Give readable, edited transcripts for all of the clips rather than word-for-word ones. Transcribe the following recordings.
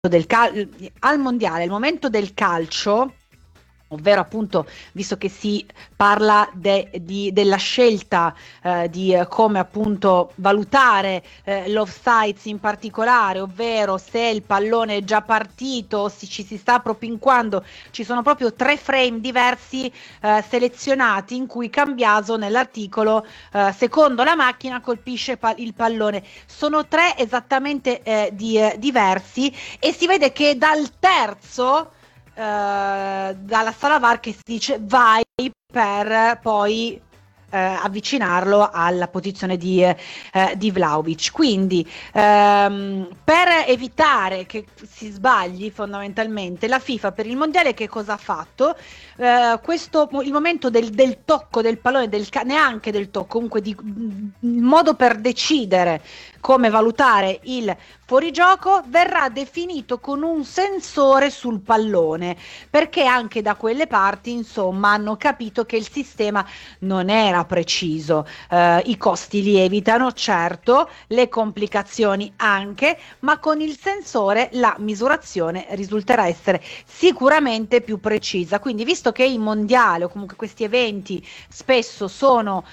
al mondiale, il momento del calcio, ovvero appunto, visto che si parla della scelta di come appunto valutare l'offsides in particolare, ovvero se il pallone è già partito, se ci si sta propinquando, ci sono proprio 3 frame diversi selezionati in cui Cambiaso nell'articolo, secondo la macchina, colpisce il pallone. Sono 3 esattamente diversi, e si vede che dal terzo, dalla sala VAR, che si dice vai per poi avvicinarlo alla posizione di Vlahovic. Quindi per evitare che si sbagli, fondamentalmente la FIFA per il mondiale che cosa ha fatto? Il momento del tocco del pallone, neanche del tocco, comunque il modo per decidere come valutare il fuorigioco verrà definito con un sensore sul pallone, perché anche da quelle parti, insomma, hanno capito che il sistema non era preciso. I costi lievitano, certo, le complicazioni anche, ma con il sensore la misurazione risulterà essere sicuramente più precisa. Quindi, visto che il mondiale o comunque questi eventi spesso sono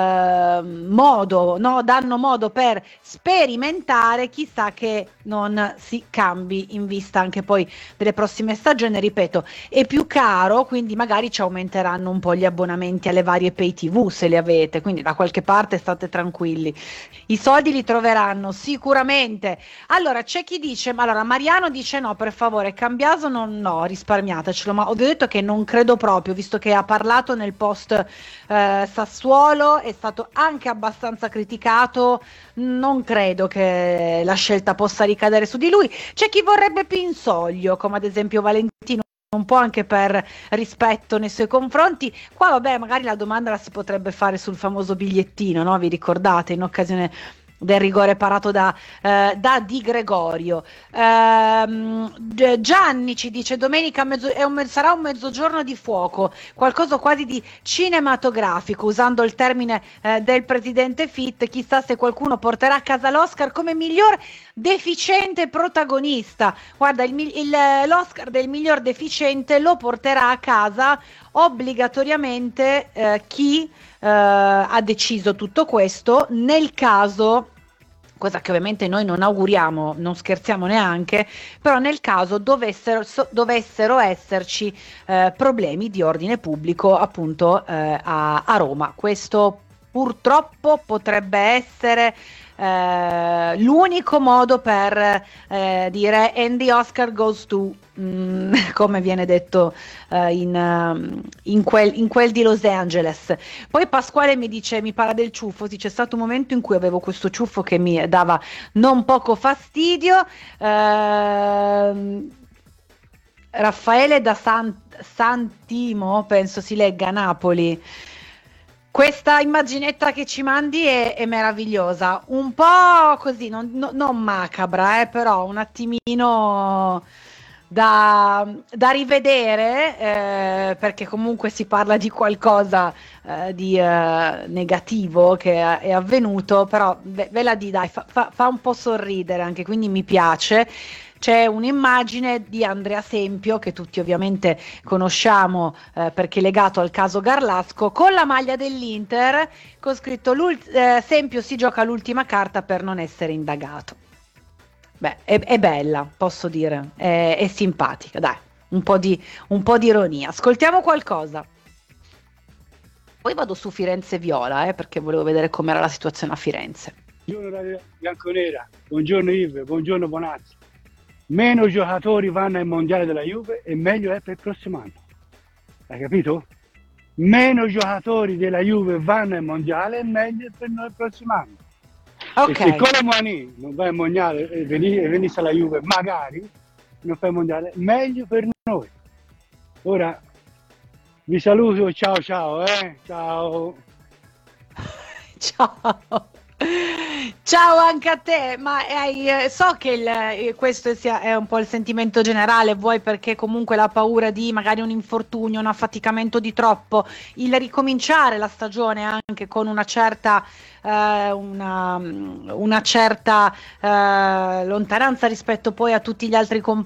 danno modo per sperimentare, chissà che non si cambi in vista anche poi delle prossime stagioni. Ripeto, è più caro, quindi magari ci aumenteranno un po' gli abbonamenti alle varie pay TV se li avete, quindi da qualche parte state tranquilli, i soldi li troveranno sicuramente. Allora c'è chi dice, ma allora Mariano dice no, per favore Cambiaso no, risparmiatecelo, ma ho detto che non credo proprio, visto che ha parlato nel post Sassuolo, è stato anche abbastanza criticato, non credo che la scelta possa ricadere su di lui. C'è chi vorrebbe Pinsoglio, come ad esempio Valentino, un po' anche per rispetto nei suoi confronti. Qua vabbè, magari la domanda la si potrebbe fare sul famoso bigliettino, no? Vi ricordate, in occasione del rigore parato da Di Gregorio. Gianni ci dice domenica sarà un mezzogiorno di fuoco, qualcosa quasi di cinematografico, usando il termine del presidente Fitt. Chissà se qualcuno porterà a casa l'Oscar come miglior deficiente protagonista. Guarda, l'Oscar del miglior deficiente lo porterà a casa obbligatoriamente chi ha deciso tutto questo, nel caso, cosa che ovviamente noi non auguriamo, non scherziamo neanche, però nel caso dovessero esserci problemi di ordine pubblico appunto a Roma. Questo purtroppo potrebbe essere l'unico modo per dire and the Oscar goes to, come viene detto in quel di Los Angeles. Poi Pasquale mi parla del ciuffo. Sì, c'è stato un momento in cui avevo questo ciuffo che mi dava non poco fastidio. Raffaele da Santimo, penso si legga, Napoli. Questa immaginetta che ci mandi è meravigliosa, un po' così, non macabra, però un attimino da rivedere, perché comunque si parla di qualcosa di negativo che è avvenuto, però ve la di, dai, fa un po' sorridere anche, quindi mi piace. C'è un'immagine di Andrea Sempio, che tutti ovviamente conosciamo perché legato al caso Garlasco, con la maglia dell'Inter, con scritto Sempio si gioca l'ultima carta per non essere indagato. Beh, è bella, posso dire, è simpatica, dai, un po' di ironia. Ascoltiamo qualcosa. Poi vado su Firenze Viola, perché volevo vedere com'era la situazione a Firenze. Buongiorno Radio Bianconera, buongiorno Yves, buongiorno Bonazzi. Meno giocatori vanno ai mondiali della Juve e meglio è per il prossimo anno. Hai capito? Meno giocatori della Juve vanno ai mondiali e meglio per noi il prossimo anno. Ok. E se Colomani non va al mondiale e venisse alla Juve, magari non fa il mondiale, meglio per noi. Ora vi saluto, ciao ciao, ciao. Ciao. Ciao anche a te, ma so che questo è un po' il sentimento generale, vuoi perché comunque la paura di magari un infortunio, un affaticamento di troppo, il ricominciare la stagione anche con una certa lontananza rispetto poi a tutti gli altri